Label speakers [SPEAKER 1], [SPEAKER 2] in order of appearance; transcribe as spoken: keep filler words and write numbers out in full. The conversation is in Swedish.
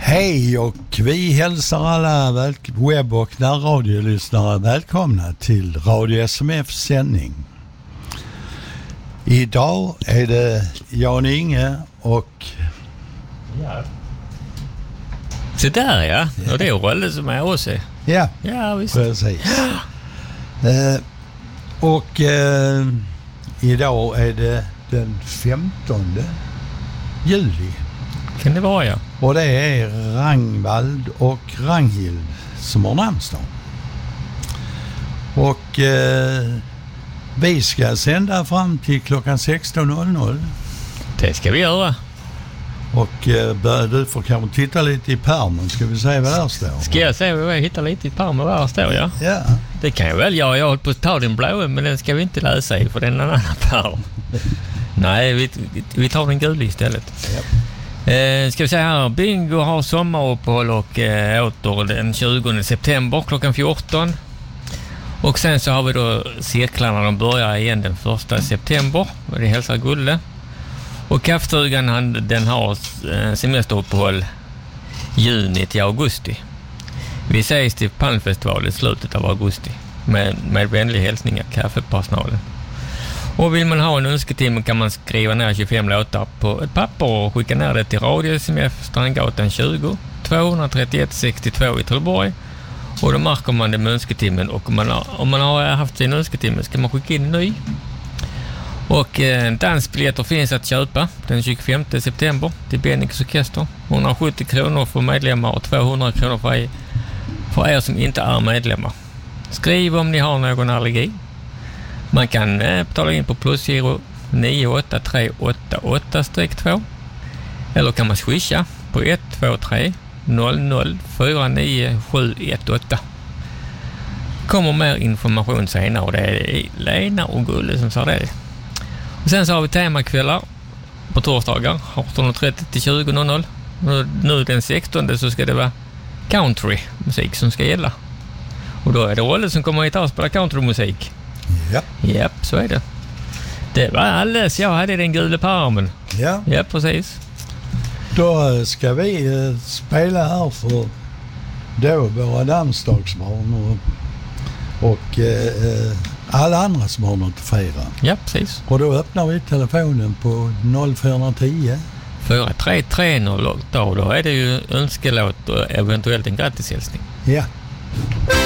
[SPEAKER 1] Hej och vi hälsar alla väl- webb- och närradiolyssnare välkomna till Radio S M F:s sändning. Idag är det Jan Inge och...
[SPEAKER 2] Ja. Så där ja, ja. Och det är Rolle som är hos sig.
[SPEAKER 1] Ja,
[SPEAKER 2] ja visst.
[SPEAKER 1] Precis. eh, och eh, idag är det den femtonde juli.
[SPEAKER 2] Kan det vara ja.
[SPEAKER 1] Och det är Ragnvald och Ragnhild som har namnsdag. Och eh, vi ska sända fram till klockan sexton noll noll.
[SPEAKER 2] Det ska vi göra.
[SPEAKER 1] Och eh, bör, du får kanske titta lite i pärmen. Ska vi se vad där står?
[SPEAKER 2] Ska jag se vad jag hittar lite i pärmen vad där står ja?
[SPEAKER 1] Ja.
[SPEAKER 2] Det kan jag väl göra. Jag håller på att ta den blåa men den ska vi inte läsa i för den är en annan pärm. Nej, vi, vi tar den gula istället.
[SPEAKER 1] Ja.
[SPEAKER 2] Eh, ska vi säga här, Bingo har sommaruppehåll och eh, åter den tjugonde september klockan fjorton. Och sen så har vi då cirklarna, de börjar igen den första september. Och det hälsar Gulle. Och kaffstugan han, den har eh, semesteruppehåll juni till augusti. Vi ses till Palmfestival i slutet av augusti. Med, med vänlig hälsning av kaffepersonalen. Och vill man ha en önsketimme kan man skriva ner tjugofem låtar på ett papper och skicka ner det till Radio S M F Strandgatan tjugo tvåhundratrettioett sextiotvå i Trelleborg. Och då markar man det med önsketimmen och om man har, om man har haft sin önsketimme ska man skicka in en ny. Och eh, dansbiljetter finns att köpa den tjugofemte september till Bennings orkester. hundrasjuttio kronor för medlemmar och tvåhundra kronor för er, för er som inte är medlemmar. Skriv om ni har någon allergi. Man kan eh, betala in på plusgiro nio åtta tre åtta åtta två eller kan man swisha på ett två tre noll noll fyra nio sju ett åtta. Kommer mer information senare och det är Lena och Gulle som sa det. Och sen så har vi temakvällar på torsdagar arton trettio till tjugo noll noll. Nu den sextonde så ska det vara countrymusik som ska gälla. Och då är det Rolle som kommer hit och spela countrymusik.
[SPEAKER 1] Ja.
[SPEAKER 2] Japp, så är det. Det var alldeles, jag hade den gula pärmen.
[SPEAKER 1] Ja.
[SPEAKER 2] Ja, precis.
[SPEAKER 1] Då ska vi eh, spela här för då våra namnsdagsbarn och, och eh, alla andra som har något att fira.
[SPEAKER 2] Ja, precis.
[SPEAKER 1] Och då öppnar vi telefonen på noll fyra tio
[SPEAKER 2] fyra tre tre noll åtta och då är det ju önskelåt och eventuellt en grattishälsning.
[SPEAKER 1] Ja.